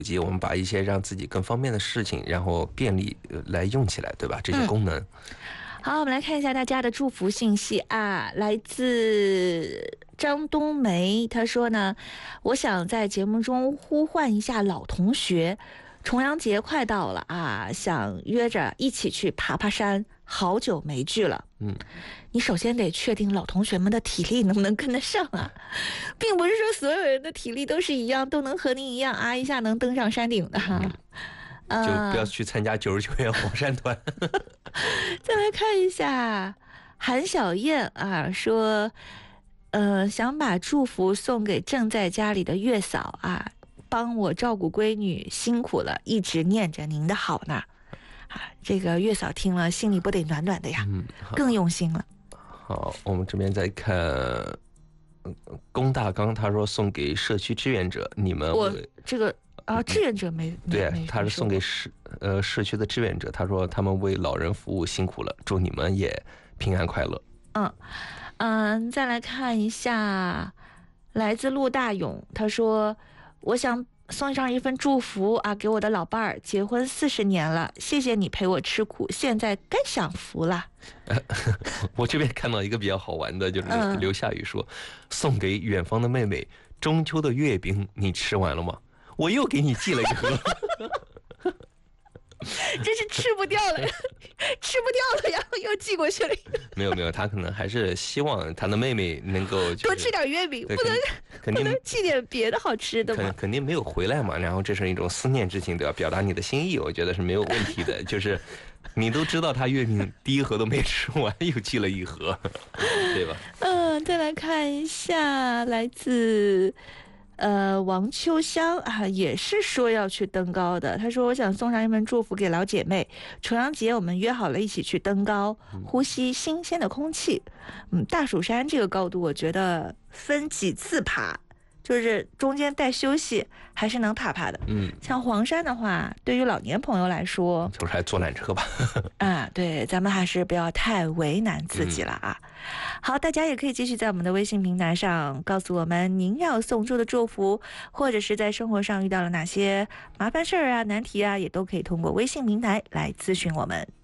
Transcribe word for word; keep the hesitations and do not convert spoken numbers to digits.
机，我们把一些让自己更方便的事情，然后便利来用起来，对吧？这些功能。 嗯、好，我们来看一下大家的祝福信息啊，来自张冬梅，她说呢，我想在节目中呼唤一下老同学，重阳节快到了啊，想约着一起去爬爬山，好久没聚了。 嗯， 你首先得确定老同学们的体力能不能跟得上啊，并不是说所有人的体力都是一样，都能和您一样啊一下能登上山顶的哈。 嗯，就不要去参加九十九元黄山团。 再来看一下韩小燕啊，说，呃，想把祝福送给正在家里的月嫂啊，帮我照顾闺女，辛苦了，一直念着您的好呢。啊，这个月嫂听了心里不得暖暖的呀， 嗯， 更用心了。 好，我们这边再看，龚大刚他说送给社区志愿者，你们我这个啊，志愿者没对，他是送给社呃社区的志愿者，他说他们为老人服务辛苦了，祝你们也平安快乐。 嗯嗯，再来看一下，来自陆大勇，他说我想送上一份祝福啊，给我的老伴儿，结婚四十年了，谢谢你陪我吃苦，现在该享福了。 我这边看到一个比较好玩的，就是刘夏雨说，嗯、送给远方的妹妹，中秋的月饼你吃完了吗？我又给你寄了一盒。 真是吃不掉了，吃不掉了，然后又寄过去了。 没有没有，他可能还是希望他的妹妹能够、就是、 多吃点月饼，不能肯定不能寄点别的好吃的吗？ 肯肯定没有回来嘛，然后这是一种思念之情，对吧？表达你的心意，我觉得是没有问题的。就是你都知道他月饼第一盒都没吃完，又寄了一盒，对吧？ 嗯，再来看一下，来自。呃，王秋香啊，也是说要去登高的。他说：“我想送上一份祝福给老姐妹，重阳节我们约好了一起去登高，呼吸新鲜的空气。嗯，大蜀山这个高度，我觉得分几次爬，就是中间带休息，还是能爬爬的。 嗯， 像黄山的话，对于老年朋友来说， 就是还坐缆车吧。 啊，对，咱们还是不要太为难自己了啊。嗯”好，大家也可以继续在我们的微信平台上告诉我们您要送出的祝福，或者是在生活上遇到了哪些麻烦事儿啊、难题啊，也都可以通过微信平台来咨询我们。